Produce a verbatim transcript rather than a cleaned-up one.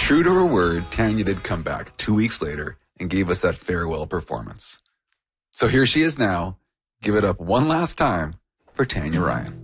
true to her word, Tanya did come back two weeks later and gave us that farewell performance. So here she is now. Give it up one last time for Tanya Ryan.